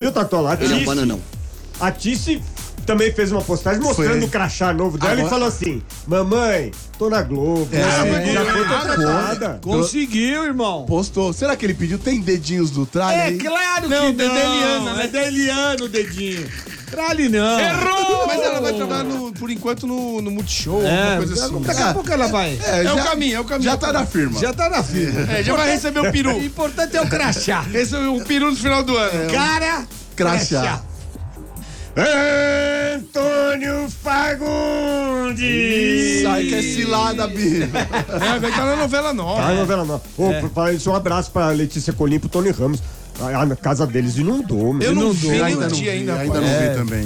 viu, Tatola? Ele é um bananão. A Tice também fez uma postagem mostrando o crachá novo dela e falou assim: mamãe, tô na Globo. Já foi contratada. Conseguiu, irmão. Postou. Será que ele pediu? Tem dedinhos do tralha aí? Claro que não. É deliano o dedinho. Tralha não. Errou! Mas ela vai trabalhar, por enquanto, no Multishow, alguma coisa assim. Daqui a pouco ela vai. É o caminho. Já tá na firma. Já tá na fila. Já vai receber o peru. O importante é o crachá. Receber o peru no final do ano. Cara, Crachá. Antônio Fagundes! Sai que é cilada, bicho. Vai estar na novela nova. Tá na novela nova. Pra isso, um abraço pra Letícia Colim e pro Tony Ramos. A casa deles inundou. Eu não vi nem Ainda um não dia ainda. Ainda não vi também.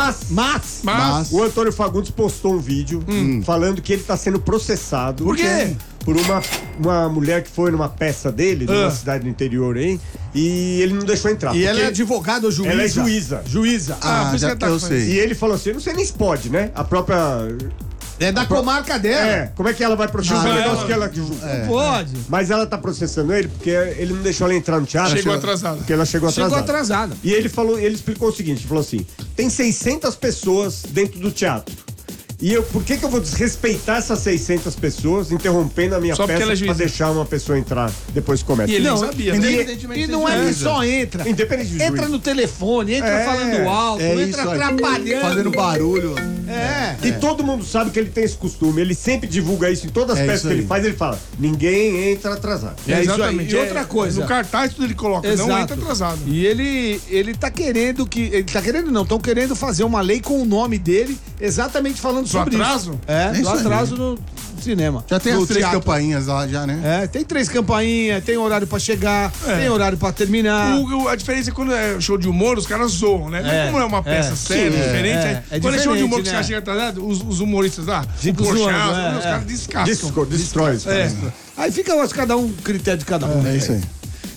Mas o Antônio Fagundes postou um vídeo falando que ele tá sendo processado. Por quê? Por uma mulher que foi numa peça dele, numa cidade do interior aí, e ele não deixou entrar. E ela é porque advogada ou juíza? ela é juíza. Juíza. por isso que tá eu fazendo. sei. E ele falou assim, eu não sei nem se pode, né? A própria... É da comarca dela. como é que ela vai processar o negócio que ela julga? Não pode. Mas ela tá processando ele porque ele não deixou ela entrar no teatro. Chegou atrasada. Porque ela chegou atrasada. E ele explicou o seguinte, ele falou assim, tem 600 pessoas dentro do teatro. E por que eu vou desrespeitar essas 600 pessoas, interrompendo a minha Só porque peça ela é pra juíza. deixar uma pessoa entrar depois que começa? E ele Não, nem sabia. E não é que só entra. Independente de Entra juiz. no telefone, entra falando alto, entra isso aí. atrapalhando. Fazendo barulho. E todo mundo sabe que ele tem esse costume. Ele sempre divulga isso em todas as É peças isso que ele aí. faz. Ele fala: ninguém entra atrasado. É isso aí. Exatamente. E outra coisa. No cartaz tudo ele coloca, não entra atrasado. E ele tá querendo estão querendo fazer uma lei com o nome dele, exatamente falando sobre atraso? isso. É, do isso aí. atraso no cinema. Já tem no as 3 teatro. campainhas lá, já, né? Tem 3 campainhas, tem horário pra chegar, tem horário pra terminar. A diferença é quando é show de humor, os caras zoam, né? Mas como é uma peça séria, diferente. Quando é show de humor que os caras chegam atrasado, os humoristas lá, Ficam zoando, os caras descascam. Destrói isso. Aí fica, eu acho, cada um critério de cada um. É isso aí.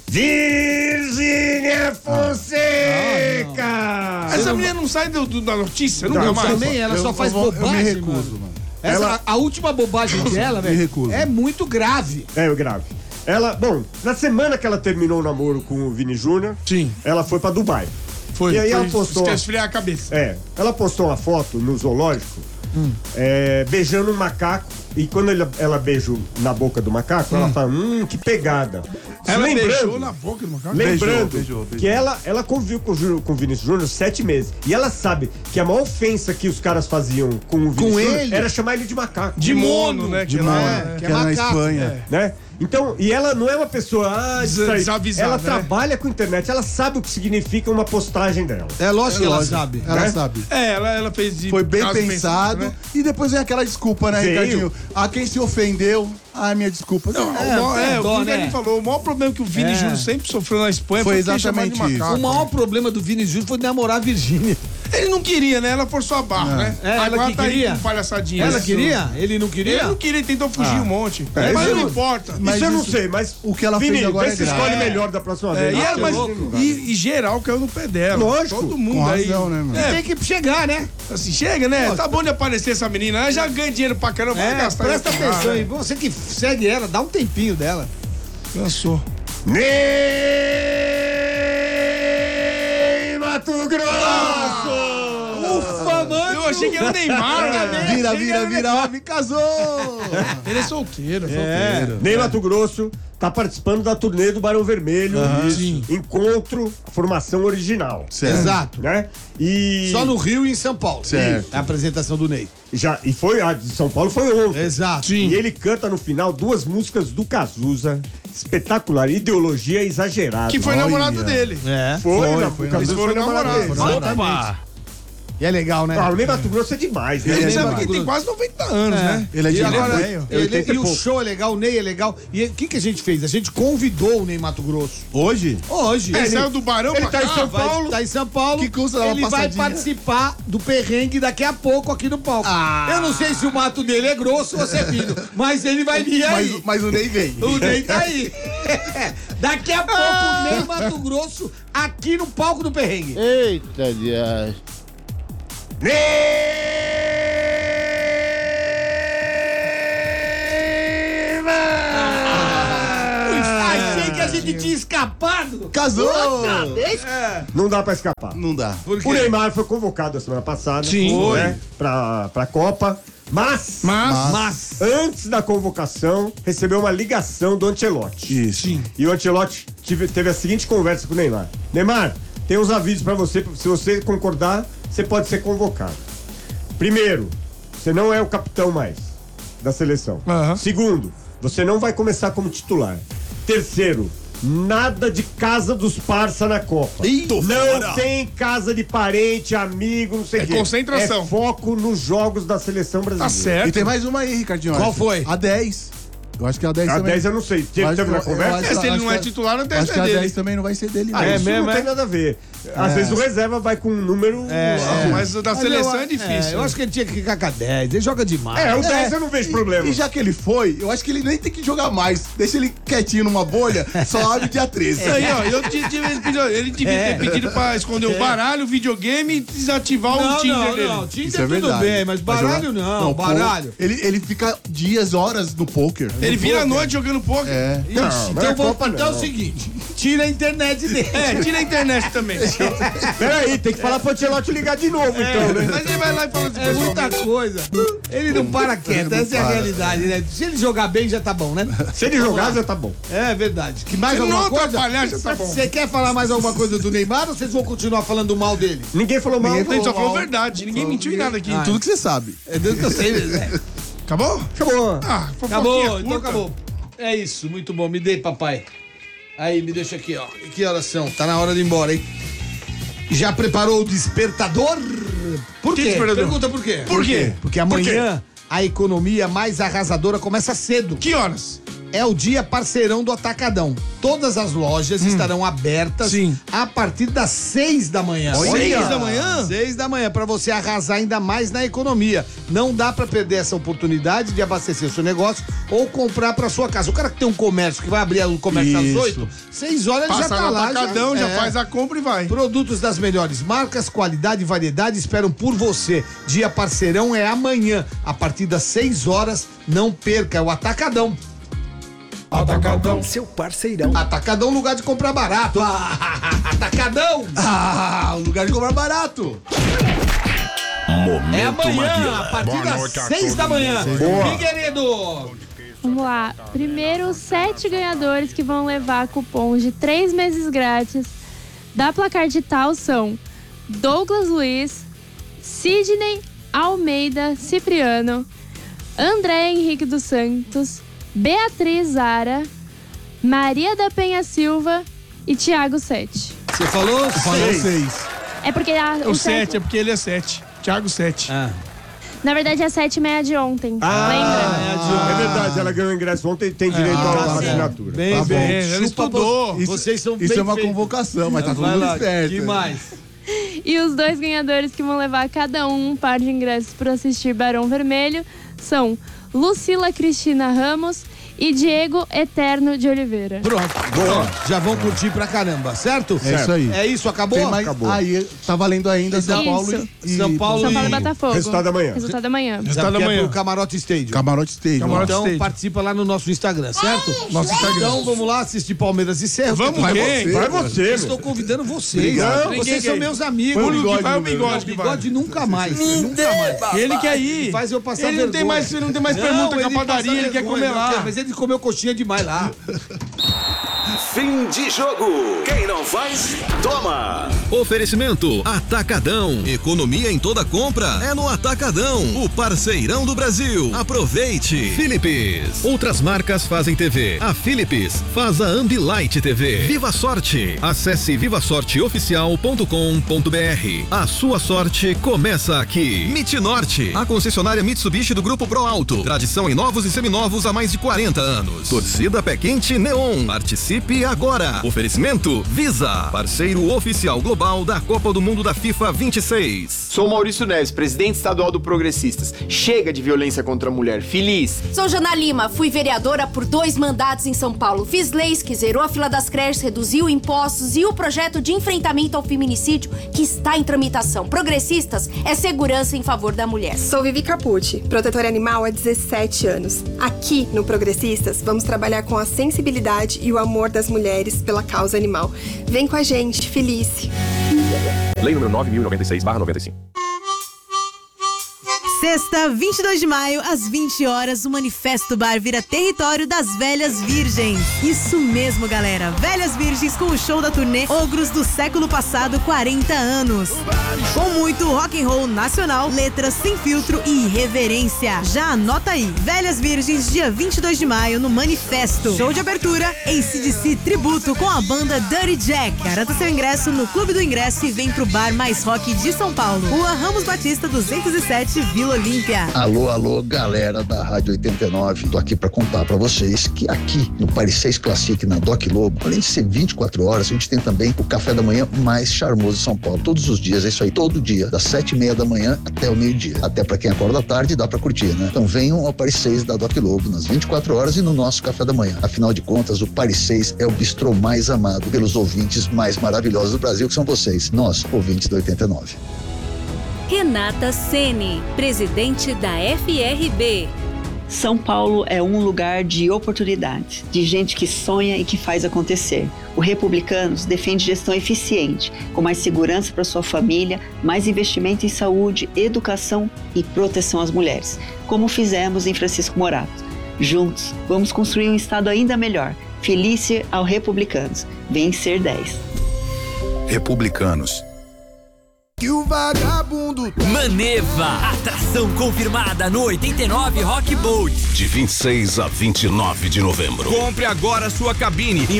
Virgínia Fonseca! Essa mulher não sai da notícia, Não, nunca mais. Também ela só faz bobagem. Eu me recuso, mano. mano. A última bobagem dela, Me velho, recuso. é muito grave. É, grave. Na semana que ela terminou o namoro com o Vini Júnior, Sim. ela foi pra Dubai. Foi. E aí ela postou. Quer esfriar a cabeça. Ela postou uma foto no zoológico, beijando um macaco. E quando ela beija na boca do macaco, ela fala, que pegada. Ela Lembrando- beijou na boca do macaco? Lembrando Beijou. que ela conviveu com o Vinícius Júnior 7 meses. E ela sabe que a maior ofensa que os caras faziam com o Vinícius Júnior ele? era chamar ele de macaco. De mono, né? De que mano, ela- que é na macaco, Espanha. Né? Então, e ela não é uma pessoa Desavisada, ela né? trabalha com internet, ela sabe o que significa uma postagem dela. É lógico que ela sabe. Ela Né? sabe. Ela fez de Foi bem caso pensado. né? E depois vem aquela desculpa, né, Veio. Ricardinho? A quem se ofendeu. Minha desculpa. O que ele falou, o maior problema que o Vini Júnior sempre sofreu na Espanha Foi que ele chamava exatamente de macaco. O maior problema do Vini Júnior foi namorar a Virgínia. Ele não queria, né? Ela forçou a barra, né? Ela Agora que tá queria. aí com palhaçadinha. Ela né? queria? Ele não queria? Ele não queria, ele tentou fugir um monte. Mas isso não importa. Mas isso eu não isso- sei, mas o que ela Vini, fez agora vê é se grave. escolhe melhor da próxima vez. E geral caiu no pé dela. Lógico. Todo mundo Com aí. razão, né, mano? É, Tem que chegar, né? assim, chega, né? Tá bom de aparecer essa menina. Ela já ganha dinheiro pra caramba. Vai gastar Presta em outro lugar, atenção né? aí. Você que segue ela, dá um tempinho dela. Cansou. Ney Mato Grosso! Ufa, mano! Eu achei que era o Neymar, né? Vira, homem, casou! Ele é solteiro. Ney Mato Grosso tá participando da turnê do Barão Vermelho. Sim. Encontro, formação original. Certo. Exato. Né? E Só no Rio e em São Paulo. Certo. É a apresentação do Ney. e foi a de São Paulo foi ontem. Exato. Sim. E ele canta no final 2 músicas do Cazuza, espetacular, Ideologia Exagerada. Que foi Olha. namorado dele. É. Foi, foi, o Cazuza eles foram namorados. Exatamente. E é legal, né? O Ney Mato Grosso é demais, né? Ele sabe Mato que tem Grosso. quase 90 anos, né? Ele é de agora, velho. e o show é legal, o Ney é legal. E o que a gente fez? A gente convidou o Ney Mato Grosso. Hoje? Hoje. Ele saiu do Barão ele pra tá em cá. São Paulo. Tá em São Paulo. Que custa dar uma Ele vai passadinha? participar do perrengue daqui a pouco aqui no palco. Eu não sei se o mato dele é grosso ou se é fino, mas ele vai vir aí. Mas o Ney vem. O Ney tá aí. Daqui a pouco o Ney Mato Grosso aqui no palco do perrengue. Eita, Deus. Achei que a gente tinha escapado. Casou! Não dá pra escapar. Não dá. O Neymar foi convocado a semana passada. Sim. Né, pra Copa. Mas, antes da convocação, recebeu uma ligação do Ancelotti. Isso. Sim. E o Ancelotti teve a seguinte conversa com o Neymar. Neymar, tem uns avisos pra você. Se você concordar, você pode ser convocado. Primeiro, você não é o capitão mais da seleção. Segundo, você não vai começar como titular. Terceiro, nada de casa dos parça na Copa. Não tem casa de parente, amigo, não sei o quê. Concentração. É foco nos jogos da seleção brasileira. Tá certo. E tem mais uma aí, Ricardinho. Qual foi? A 10. Eu acho que a 10 A também. 10 eu não sei. Teve na conversa? Se ele não é titular, não tem Acho que a dele. 10 também não vai ser dele. Ah, não. isso não tem nada a ver. Às vezes o reserva vai com um número... Mas da seleção é difícil. Eu acho que ele tinha que ficar com a 10. Ele joga demais. o 10 eu não vejo problema. E já que ele foi, eu acho que ele nem tem que jogar mais. Deixa ele quietinho numa bolha, só abre dia 13. Aí, ó, ele devia ter pedido pra esconder o baralho, o videogame e desativar o Tinder dele. Não, Tinder Isso é tudo verdade. bem, mas baralho não, baralho. Ele fica dias, horas no poker. Ele vira a noite jogando poker. É. Ixi, mas então é vou Copa então é o não. seguinte, tira a internet dele. Tira a internet também. Peraí, tem que falar pro Ancelotti ligar de novo, então, né? Mas ele vai lá e fala assim, É muita coisa. Ele não para quieto, essa é a realidade, né? Se ele jogar bem, já tá bom, né? Se ele jogar, já tá bom. É verdade. Que mais Se alguma não coisa? atrapalhar, já tá bom. Você quer falar mais alguma coisa do Neymar ou vocês vão continuar falando mal dele? Ninguém falou mal. A gente só falou mal. verdade, ninguém mentiu em nada aqui. Tudo que você sabe. É Deus que eu sei, né? Acabou? Acabou. Ah, fofoquinha Acabou, curta. então acabou. É isso, muito bom. Me dê, papai. Aí, me deixa aqui, ó. E que horas são? Tá na hora de ir embora, hein? Já preparou o despertador? Por Que quê? despertador? Pergunta por quê? Por quê? Porque amanhã a economia mais arrasadora começa cedo. Que horas? É o dia parceirão do Atacadão. Todas as lojas estarão abertas Sim. a partir das 6 da manhã. 6 da manhã? 6 da manhã, pra você arrasar ainda mais na economia. Não dá pra perder essa oportunidade de abastecer seu negócio ou comprar pra sua casa. O cara que tem um comércio, que vai abrir o comércio às Isso. 8, 6 horas ele já Passa tá no lá. atacadão, já é. faz a compra e vai. Produtos das melhores marcas, qualidade e variedade esperam por você. Dia parceirão é amanhã, a partir das 6 horas. Não perca, é o Atacadão. Atacadão, seu parceirão. Atacadão, lugar de comprar barato. Atacadão! Ah, o lugar de comprar barato. É amanhã, a partir das 6 da manhã. Figueiredo! Vamos lá. Primeiro, 7 ganhadores que vão levar cupons de 3 meses grátis da Placar Digital são Douglas Luiz, Sidney Almeida Cipriano, André Henrique dos Santos, Beatriz Zara, Maria da Penha Silva e Thiago 7. Você falou? Falou 6. É porque O 7 é porque ele é 7. Thiago 7. na verdade, a 7h30 de ontem. Lembra? É verdade, ela ganhou o ingresso ontem e tem direito à assinatura. Bem, Tá bem. bom. Ela estudou. Vocês são Isso bem é uma feitos. convocação, mas tá Vai tudo lá, certo. que mais? E os 2 ganhadores que vão levar cada um par de ingressos para assistir Barão Vermelho são Lucila Cristina Ramos e Diego Eterno de Oliveira. Pronto. Boa. Já vão curtir pra caramba, certo? É isso aí. É isso, acabou? Tem mais... Acabou. Aí, tá valendo ainda São Isso. Paulo e... São Paulo São Paulo e e- Botafogo. Resultado amanhã. Resultado amanhã. Já Resultado porque é amanhã. pro Camarote Stadium. Camarote Stadium. Camarote Então Stadium. participa lá no nosso Instagram, certo? Nosso Instagram. Então vamos lá assistir Palmeiras e Cerro. Vamos Vai quem? você. Vai você, Estou meu. convidando vocês. Obrigado. Não, Ninguém vocês quer são ir. meus amigos. O único que vai é o Não, bigode que vai. bigode nunca mais. Nunca mais. Ele quer ir. Faz eu passar Ele não tem vergonha. mais, ele não tem mais permuta com a ele padaria, passa ele quer vergonha, comer não lá. quer, Mas ele comeu coxinha demais lá. Fim de jogo. Quem não faz, toma. Oferecimento Atacadão. Economia em toda compra é no Atacadão, o parceirão do Brasil. Aproveite. Philips. Outras marcas fazem TV. A Philips faz a Ambilight TV. Viva Sorte. Acesse vivasorteoficial.com.br. A sua sorte começa aqui. Norte, a concessionária Mitsubishi do Grupo Pro Alto. Tradição em novos e seminovos há mais de 40 anos. Torcida Pé Quente Neon. Participe agora. Oferecimento Visa, parceiro oficial global da Copa do Mundo da FIFA 26. Sou Maurício Neves, presidente estadual do Progressistas. Chega de violência contra a mulher. Feliz. Sou Jana Lima, fui vereadora por 2 mandatos em São Paulo. Fiz leis que zerou a fila das creches, reduziu impostos e o projeto de enfrentamento ao feminicídio que está em tramitação. Progressistas é segurança em favor da mulher. Sou Vivi Capucci, protetora animal há 17 anos. Aqui no Progressistas, vamos trabalhar com a sensibilidade e o amor das mulheres pela causa animal. Vem com a gente, Felice. Lei número 9.096/95. Sexta, 22 de maio, às 20 horas, o Manifesto Bar vira território das Velhas Virgens. Isso mesmo, galera. Velhas Virgens com o show da turnê Ogros do século passado, 40 anos. Com muito rock and roll nacional, letras sem filtro e irreverência. Já anota aí. Velhas Virgens, dia 22 de maio, no Manifesto. Show de abertura, AC/DC Tributo com a banda Dirty Jack. Garanta seu ingresso no Clube do Ingresso e vem pro bar mais rock de São Paulo. Rua Ramos Batista, 207, Vila Olímpia. Alô, galera da Rádio 89. Tô aqui pra contar pra vocês que aqui no Paris 6 Classic, na Doc Lobo, além de ser 24 horas, a gente tem também o café da manhã mais charmoso de São Paulo. Todos os dias, é isso aí, todo dia, das 7h30 da manhã até o meio-dia. Até pra quem acorda à tarde, dá pra curtir, né? Então venham ao Paris 6 da Doc Lobo, nas 24 horas e no nosso café da manhã. Afinal de contas, o Paris 6 é o bistrô mais amado pelos ouvintes mais maravilhosos do Brasil, que são vocês, nós, ouvintes da 89. Renata Ceni, presidente da FRB. São Paulo é um lugar de oportunidades, de gente que sonha e que faz acontecer. O Republicanos defende gestão eficiente, com mais segurança para sua família, mais investimento em saúde, educação e proteção às mulheres, como fizemos em Francisco Morato. Juntos, vamos construir um estado ainda melhor. Felícia ao Republicanos. Vem ser 10. Republicanos. Que o vagabundo Maneva, atração confirmada no 89 Rock Boat. De 26 a 29 de novembro. Compre agora sua cabine em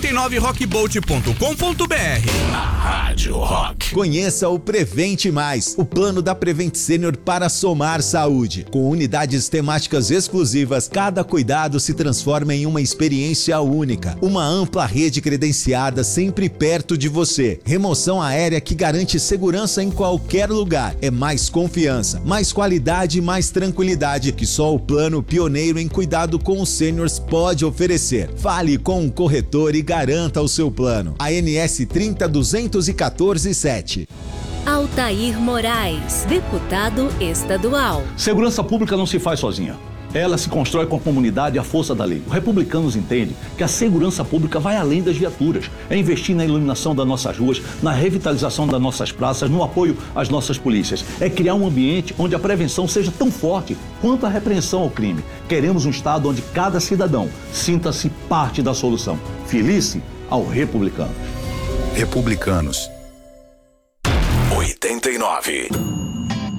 89rockboat.com.br. A Rádio Rock. Conheça o Prevente Mais, o plano da Prevent Senior para somar saúde. Com unidades temáticas exclusivas, cada cuidado se transforma em uma experiência única. Uma ampla rede credenciada sempre perto de você. Remoção aérea que garante segurança em qualquer lugar. É mais confiança, mais qualidade e mais tranquilidade que só o plano pioneiro em cuidado com os sêniors pode oferecer. Fale com o corretor e garanta o seu plano. ANS 302147. Altair Moraes, deputado estadual. Segurança pública não se faz sozinha. Ela se constrói com a comunidade e a força da lei. Os republicanos entendem que a segurança pública vai além das viaturas. É investir na iluminação das nossas ruas, na revitalização das nossas praças, no apoio às nossas polícias. É criar um ambiente onde a prevenção seja tão forte quanto a repreensão ao crime. Queremos um estado onde cada cidadão sinta-se parte da solução. Felice ao Republicanos. Republicanos. 89.